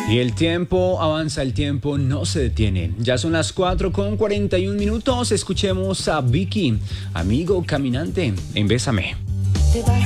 Y el tiempo avanza, el tiempo no se detiene. Ya son las 4:41. Escuchemos a Vicky, amigo caminante, en Bésame. Te vas